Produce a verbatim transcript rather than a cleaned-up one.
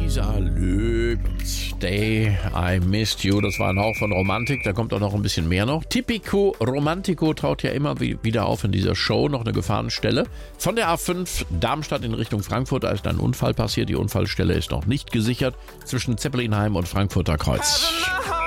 Lisa Löb, Stay, I Missed You, das war ein Hauch von Romantik, da kommt auch noch ein bisschen mehr noch. Tipico Romantico taucht ja immer wieder auf in dieser Show, noch eine Gefahrenstelle. Von der A fünf Darmstadt in Richtung Frankfurt, da ist ein Unfall passiert, die Unfallstelle ist noch nicht gesichert, zwischen Zeppelinheim und Frankfurter Kreuz.